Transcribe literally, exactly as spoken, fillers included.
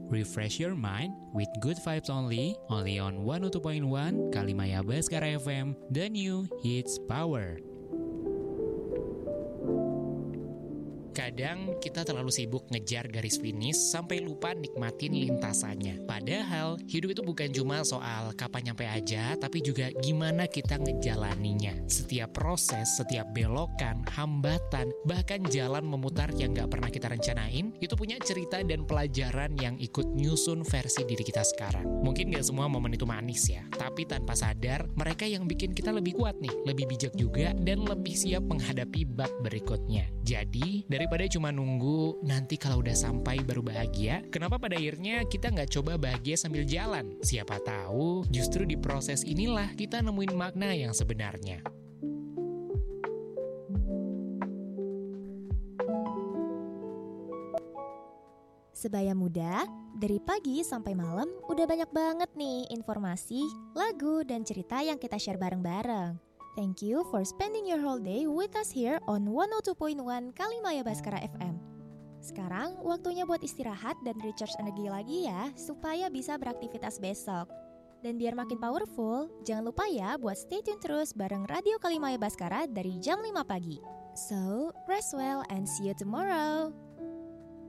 refresh your mind with good vibes only, only on one oh two point one Kalimaya Baskara F M, the new hits power. Kadang kita terlalu sibuk ngejar garis finish sampai lupa nikmatin lintasannya. Padahal hidup itu bukan cuma soal kapan nyampe aja, tapi juga gimana kita ngejalaninya. Setiap proses, setiap belokan, hambatan, bahkan jalan memutar yang gak pernah kita rencanain, itu punya cerita dan pelajaran yang ikut nyusun versi diri kita sekarang. Mungkin gak semua momen itu manis ya, tapi tanpa sadar, mereka yang bikin kita lebih kuat nih, lebih bijak juga, dan lebih siap menghadapi bab berikutnya. Jadi, daripada cuma nunggu nanti kalau udah sampai baru bahagia, kenapa pada akhirnya kita nggak coba bahagia sambil jalan? Siapa tahu justru di proses inilah kita nemuin makna yang sebenarnya. Sebaya muda, dari pagi sampai malam udah banyak banget nih informasi, lagu, dan cerita yang kita share bareng-bareng. Thank you for spending your whole day with us here on one oh two point one Kalimaya Baskara F M. Sekarang waktunya buat istirahat dan recharge energi lagi ya, supaya bisa beraktivitas besok. Dan biar makin powerful, jangan lupa ya buat stay tune terus bareng Radio Kalimaya Baskara dari jam lima pagi. So, rest well and see you tomorrow.